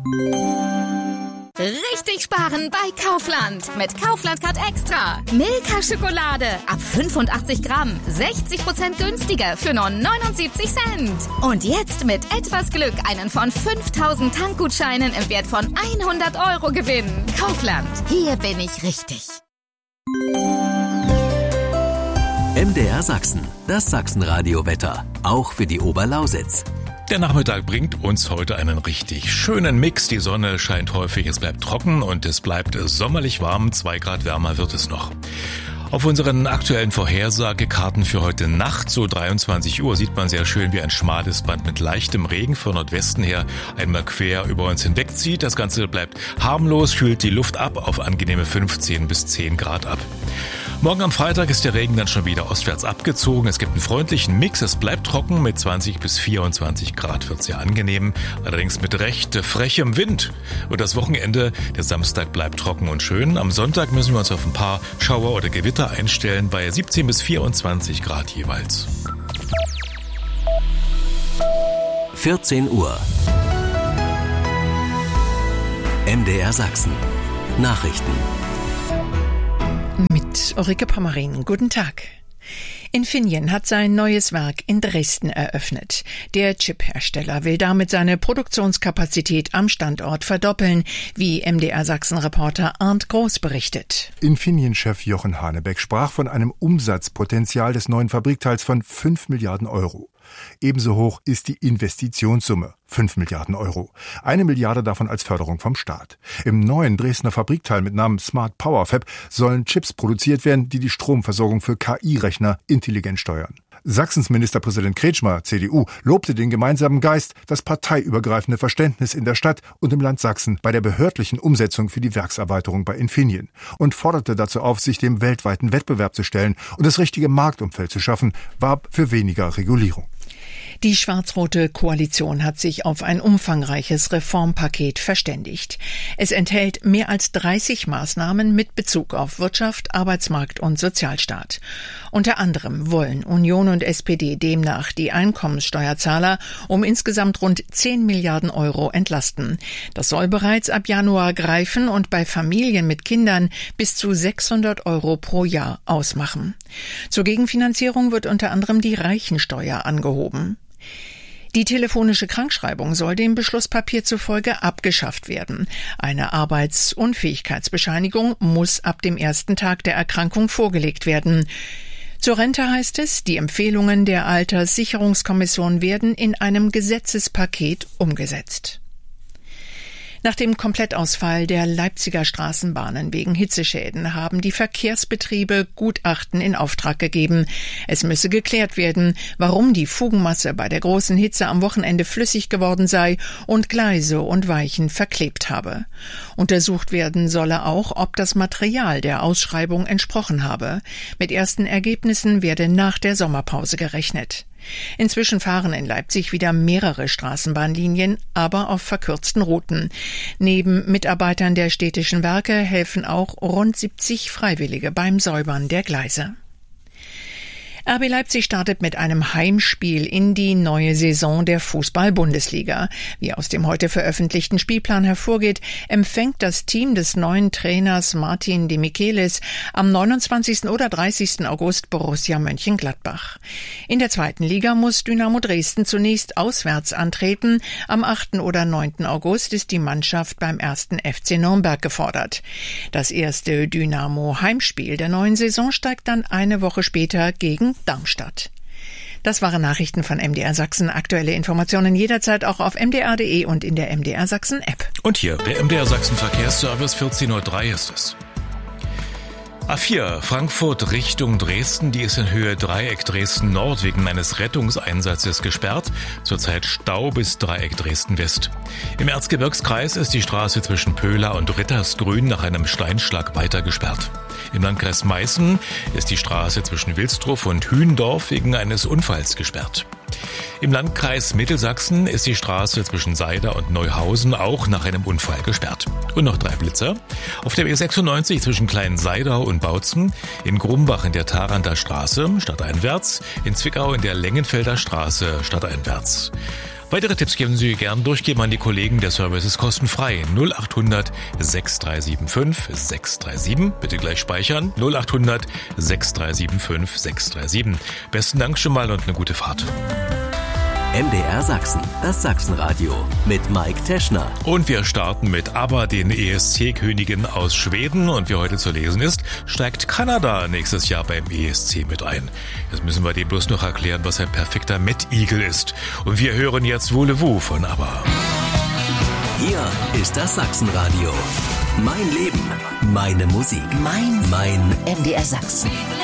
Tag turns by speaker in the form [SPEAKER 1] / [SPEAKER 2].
[SPEAKER 1] Richtig sparen bei Kaufland. Mit Kaufland Card Extra. Milka Schokolade ab 85 Gramm. 60% günstiger für nur 79 Cent. Und jetzt mit etwas Glück einen von 5000 Tankgutscheinen im Wert von 100 € gewinnen. Kaufland. Hier bin ich richtig.
[SPEAKER 2] MDR Sachsen. Das Sachsenradio-Wetter. Auch für die Oberlausitz.
[SPEAKER 3] Der Nachmittag bringt uns heute einen richtig schönen Mix. Die Sonne scheint häufig, es bleibt trocken und es bleibt sommerlich warm. 2 Grad wärmer wird es noch. Auf unseren aktuellen Vorhersagekarten für heute Nacht, so 23 Uhr, sieht man sehr schön, wie ein schmales Band mit leichtem Regen von Nordwesten her einmal quer über uns hinwegzieht. Das Ganze bleibt harmlos, kühlt die Luft ab auf angenehme 15 bis 10 Grad ab. Morgen am Freitag ist der Regen dann schon wieder ostwärts abgezogen. Es gibt einen freundlichen Mix. Es bleibt trocken. Mit 20 bis 24 Grad wird es sehr angenehm. Allerdings mit recht frechem Wind. Und das Wochenende, der Samstag, bleibt trocken und schön. Am Sonntag müssen wir uns auf ein paar Schauer oder Gewitter einstellen bei 17 bis 24 Grad jeweils.
[SPEAKER 2] 14 Uhr. MDR Sachsen. Nachrichten.
[SPEAKER 4] Mit Ulrike Pommerin. Guten Tag. Infineon hat sein neues Werk in Dresden eröffnet. Der Chip-Hersteller will damit seine Produktionskapazität am Standort verdoppeln, wie MDR Sachsen-Reporter Arndt Groß berichtet.
[SPEAKER 5] Infineon-Chef Jochen Hanebeck sprach von einem Umsatzpotenzial des neuen Fabrikteils von 5 Milliarden €. Ebenso hoch ist die Investitionssumme, 5 Milliarden €. 1 Milliarde davon als Förderung vom Staat. Im neuen Dresdner Fabrikteil mit Namen Smart Power Fab sollen Chips produziert werden, die die Stromversorgung für KI-Rechner intelligent steuern. Sachsens Ministerpräsident Kretschmer, CDU, lobte den gemeinsamen Geist, das parteiübergreifende Verständnis in der Stadt und im Land Sachsen bei der behördlichen Umsetzung für die Werkserweiterung bei Infineon und forderte dazu auf, sich dem weltweiten Wettbewerb zu stellen und das richtige Marktumfeld zu schaffen, warb für weniger Regulierung.
[SPEAKER 4] Die schwarz-rote Koalition hat sich auf ein umfangreiches Reformpaket verständigt. Es enthält mehr als 30 Maßnahmen mit Bezug auf Wirtschaft, Arbeitsmarkt und Sozialstaat. Unter anderem wollen Union und SPD demnach die Einkommenssteuerzahler um insgesamt rund 10 Milliarden € entlasten. Das soll bereits ab Januar greifen und bei Familien mit Kindern bis zu 600 € pro Jahr ausmachen. Zur Gegenfinanzierung wird unter anderem die Reichensteuer angehoben. Die telefonische Krankschreibung soll dem Beschlusspapier zufolge abgeschafft werden. Eine Arbeitsunfähigkeitsbescheinigung muss ab dem ersten Tag der Erkrankung vorgelegt werden. Zur Rente heißt es, die Empfehlungen der Alterssicherungskommission werden in einem Gesetzespaket umgesetzt. Nach dem Komplettausfall der Leipziger Straßenbahnen wegen Hitzeschäden haben die Verkehrsbetriebe Gutachten in Auftrag gegeben. Es müsse geklärt werden, warum die Fugenmasse bei der großen Hitze am Wochenende flüssig geworden sei und Gleise und Weichen verklebt habe. Untersucht werden solle auch, ob das Material der Ausschreibung entsprochen habe. Mit ersten Ergebnissen werde nach der Sommerpause gerechnet. Inzwischen fahren in Leipzig wieder mehrere Straßenbahnlinien, aber auf verkürzten Routen. Neben Mitarbeitern der städtischen Werke helfen auch rund 70 Freiwillige beim Säubern der Gleise. RB Leipzig startet mit einem Heimspiel in die neue Saison der Fußball-Bundesliga. Wie aus dem heute veröffentlichten Spielplan hervorgeht, empfängt das Team des neuen Trainers Martin de Michelis am 29. oder 30. August Borussia Mönchengladbach. In der zweiten Liga muss Dynamo Dresden zunächst auswärts antreten. Am 8. oder 9. August ist die Mannschaft beim 1. FC Nürnberg gefordert. Das erste Dynamo-Heimspiel der neuen Saison steigt dann eine Woche später gegen Darmstadt. Das waren Nachrichten von MDR Sachsen. Aktuelle Informationen jederzeit auch auf mdr.de und in der MDR Sachsen App.
[SPEAKER 3] Und hier der MDR Sachsen Verkehrsservice, 14:03 Uhr ist es. A4 Frankfurt Richtung Dresden, die ist in Höhe Dreieck Dresden Nord wegen eines Rettungseinsatzes gesperrt. Zurzeit Stau bis Dreieck Dresden West. Im Erzgebirgskreis ist die Straße zwischen Pöhler und Rittersgrün nach einem Steinschlag weiter gesperrt. Im Landkreis Meißen ist die Straße zwischen Wilsdruff und Hündorf wegen eines Unfalls gesperrt. Im Landkreis Mittelsachsen ist die Straße zwischen Seider und Neuhausen auch nach einem Unfall gesperrt. Und noch 3 Blitzer. Auf der B96 zwischen Kleinseidau und Bautzen, in Grumbach in der Tharanter Straße stadteinwärts, in Zwickau in der Lengenfelder Straße stadteinwärts. Weitere Tipps geben Sie gern durchgeben an die Kollegen. Der Service ist kostenfrei. 0800 6375 637. Bitte gleich speichern. 0800 6375 637. Besten Dank schon mal und eine gute Fahrt.
[SPEAKER 2] MDR Sachsen, das Sachsenradio mit Mike Teschner.
[SPEAKER 3] Und wir starten mit ABBA, den ESC-Königen aus Schweden. Und wie heute zu lesen ist, steigt Kanada nächstes Jahr beim ESC mit ein. Jetzt müssen wir dem bloß noch erklären, was ein perfekter Met-Igel ist. Und wir hören jetzt Voulez-vous von ABBA.
[SPEAKER 2] Hier ist das Sachsenradio. Mein Leben, meine Musik, mein MDR Sachsen.